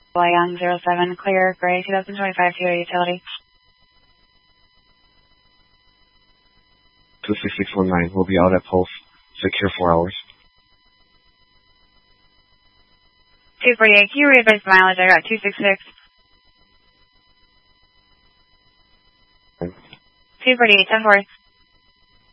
Young 07, clear, gray, 2025 to your utility. 26619, we'll be out at Pulse, secure 4 hours. 248, can you readvise the mileage? I got 266. 248, 10-4.